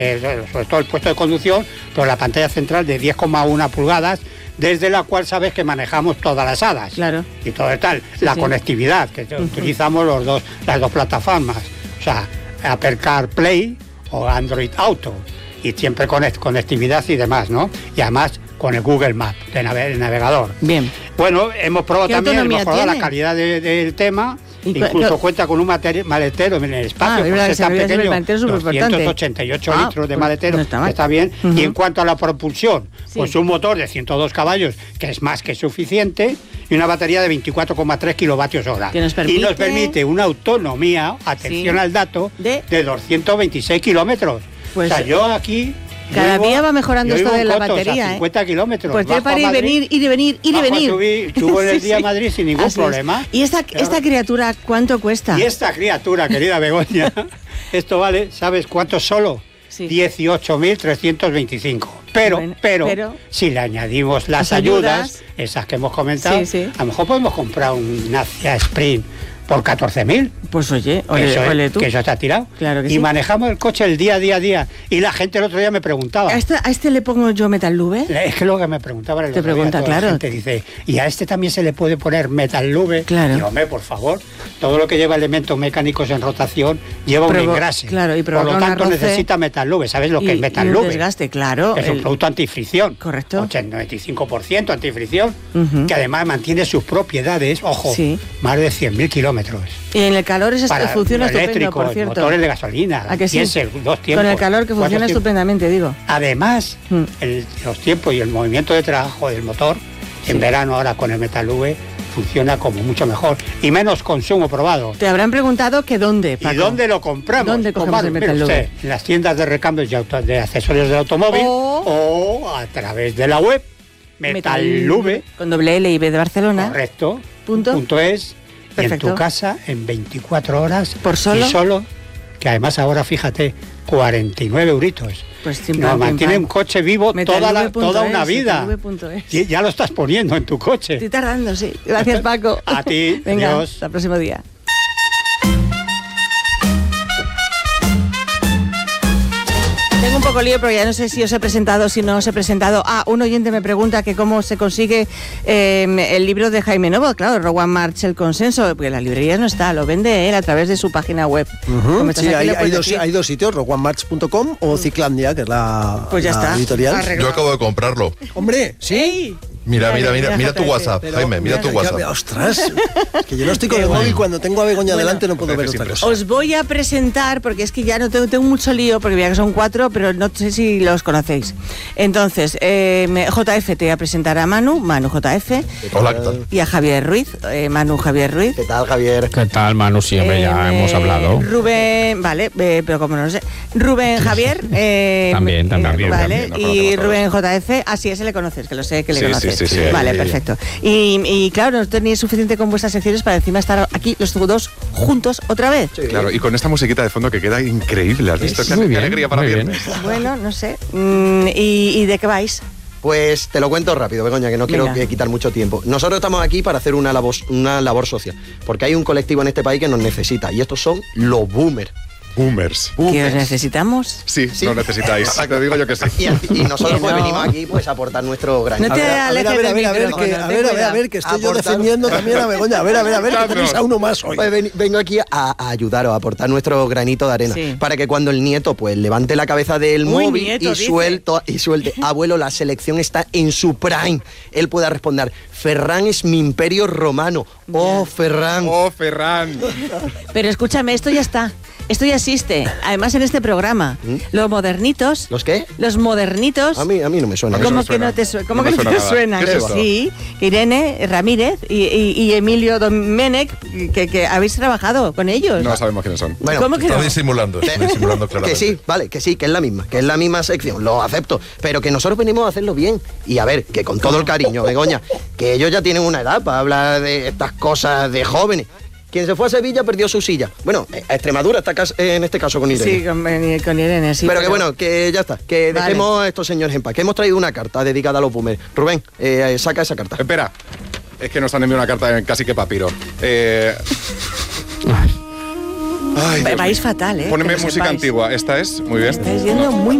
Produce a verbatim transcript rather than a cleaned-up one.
eh, sobre todo el puesto de conducción, pero la pantalla central de diez coma uno pulgadas, desde la cual sabes que manejamos todas las hadas. Claro. Y todo tal. Sí, la sí. conectividad, que uh-huh. utilizamos los dos, las dos plataformas. O sea, Apple CarPlay o Android Auto. Y siempre con conectividad y demás, ¿no? Y además con el Google Maps de nave, navegador. Bien. Bueno, hemos probado también, hemos probado tiene? la calidad de, del tema. Incluso lo... cuenta con un materi- maletero en el espacio, ah, por ser tan pequeño, doscientos ochenta y ocho ah, litros de pues maletero, no está, está bien. Uh-huh. Y en cuanto a la propulsión, sí. pues un motor de ciento dos caballos, que es más que suficiente, y una batería de veinticuatro coma tres kilovatios hora. Nos permite... Y nos permite una autonomía, atención sí. al dato, de, de doscientos veintiséis kilómetros. Pues, o sea, yo aquí... Cada vivo, día va mejorando esto de la Coto, batería, o sea, cincuenta ¿eh? kilómetros. Pues tiene para ir, Madrid, venir, ir y venir, ir y venir. Subir, subo en el sí, día a sí. Madrid sin ningún Así problema. Es. ¿Y esta, Pero, esta criatura cuánto cuesta? Y esta criatura, querida Begoña, esto vale, ¿sabes cuánto solo? Sí. dieciocho mil trescientos veinticinco. Pero, bueno, pero, pero, si le añadimos las, las ayudas, ayudas, esas que hemos comentado, sí, sí. a lo mejor podemos comprar un Dacia Sprint por catorce mil. Pues oye, ole, eso, ole tú. Que eso está tirado. Claro que y sí. manejamos el coche el día, día, día. Y la gente el otro día me preguntaba. ¿A este, a este le pongo yo Metal Lube? Es que lo que me preguntaba el Te otro pregunta, día, claro. La gente dice, ¿y a este también se le puede poner Metal Lube? Claro. Y hombre, por favor, todo lo que lleva elementos mecánicos en rotación lleva Provo- un engrase. Claro, y por lo tanto roce, necesita Metal Lube. ¿Sabes lo y, que es Metal y un Lube? desgaste, claro. Es el... un producto antifricción. Correcto. noventa y cinco por ciento antifricción, uh-huh. que además mantiene sus propiedades, ojo, sí. más de cien mil kilómetros. Y en el calor es Para funciona eléctrico, estupendo, por cierto. Motores de gasolina, ¿A que sí? diésel, dos tiempos. Con el calor que funciona estupendamente, digo. Además, mm. el, los tiempos y el movimiento de trabajo del motor, sí. en verano ahora con el Metal Lube, funciona como mucho mejor y menos consumo probado. Te habrán preguntado que dónde, Paco. ¿Y dónde lo compramos? ¿Dónde cogemos el Metal Lube? En las tiendas de recambios y auto, de accesorios del automóvil o, o a través de la web Metal Lube. Con doble L y B de Barcelona. Correcto. Punto. Punto es. Perfecto. Y en tu casa en veinticuatro horas. ¿Por solo? Y solo, que además ahora fíjate, cuarenta y nueve euritos. Pues nos mantiene un coche vivo toda, la, toda una vida. Y ya lo estás poniendo en tu coche. Estoy tardando, sí. Gracias, Paco. A ti. Venga, Dios. hasta el próximo día. Tengo un poco lío, pero ya no sé si os he presentado, si no os he presentado. Ah, un oyente me pregunta que cómo se consigue eh, el libro de Jaime Novo. Claro, Rowan March, El Consenso, porque en las librerías no está, lo vende él a través de su página web. Uh-huh. Sí, hay, hay, dos, hay dos sitios, rowan march punto com o Ciclandia, que es la, pues ya la está. editorial. Arreglado. Yo acabo de comprarlo. Hombre, ¿sí? Mira, mira, mira, mira tu WhatsApp, pero, Jaime, mira, mira tu WhatsApp. Ya, ostras, que yo no estoy con el móvil, cuando tengo a Begoña bueno, delante no puedo ver otra cosa. Os voy a presentar, porque es que ya no tengo, tengo mucho lío, porque ya que son cuatro, pero no sé si los conocéis. Entonces, eh, J F te voy a presentar a Manu, Manu J F. Hola, ¿qué tal? Y a Javier Ruiz, eh, Manu Javier Ruiz. ¿Qué tal, Javier? ¿Qué tal, Manu? Siempre eh, ya hemos hablado. Rubén, vale, eh, pero como no lo sé. Rubén Javier. Eh, también, también. Eh, vale, también, y Rubén J F, ah, sí, ese le conoces, que lo sé que le sí, conoces. Sí, sí, sí. Vale, sí, perfecto. Y, y claro, no tenéis suficiente con vuestras secciones para encima estar aquí los dos juntos otra vez. Sí. Claro, y con esta musiquita de fondo que queda increíble. ¿Has visto? Sí, Qué bien, alegría para viernes. Bueno, no sé. Mm, ¿y, ¿Y de qué vais? Pues te lo cuento rápido, Begoña, que no Venga. quiero que quitar mucho tiempo. Nosotros estamos aquí para hacer una labor, una labor social, porque hay un colectivo en este país que nos necesita, y estos son los boomers. Boomers. ¿Que os necesitamos? Sí, Sí. lo necesitáis. Te digo yo que sí. Y, y nosotros Que pues no. venimos aquí pues a aportar nuestro granito. No te A ver, a ver, a ver, a ver, que, a ver, a ver, a ver, que estoy yo Aportar. defendiendo también a Begoña. A ver, a ver, a ver, que tenéis a uno más hoy. Pues ven- vengo aquí a, a ayudaros, a aportar nuestro granito de arena, Sí. para que cuando el nieto pues levante la cabeza del Uy, móvil nieto, y, dice. suelto, y suelte, abuelo, la selección está en su prime, él pueda responder, Ferran es mi imperio romano. Oh, Ferran. Oh, Ferran. Pero escúchame, esto ya está. Esto ya existe. Además en este programa. ¿Mm? Los modernitos. ¿Los qué? Los modernitos. A mí, a mí no me suena. A mí eso. ¿Cómo me que suena. no te, su- ¿cómo No que me no suena te nada. suena? ¿Qué es Que esto? sí, que Irene Ramírez y, y- y Emilio Domenech, que, que habéis trabajado con ellos. No sabemos quiénes son. Bueno, ¿Cómo que Está no? disimulando, está disimulando que claramente. sí, vale, que sí, que es la misma, que es la misma sección, lo acepto, pero que nosotros venimos a hacerlo bien. Y a ver, que con todo el cariño, Begoña, que ellos ya tienen una edad para hablar de estas cosas de jóvenes. Quien se fue a Sevilla perdió su silla. Bueno, a Extremadura está cas- en este caso con Irene. Sí, con, con Irene, sí. pero que bueno, que ya está, que Vale. dejemos a estos señores en paz, que hemos traído una carta dedicada a los boomers. Rubén, eh, saca esa carta. Espera, es que nos han enviado una carta en casi que papiro. Eh, Ay, Dios Vais mío. fatal, ¿eh? Poneme Que lo música sepáis. antigua. Esta es, muy bien. Estáis yendo muy